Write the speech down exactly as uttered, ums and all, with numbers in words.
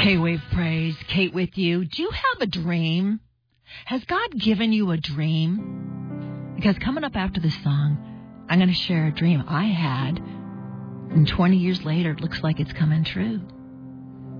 K-Wave Praise, Kate with you. Do you have a dream? Has God given you a dream? Because coming up after this song, I'm going to share a dream I had, and twenty years later, it looks like it's coming true.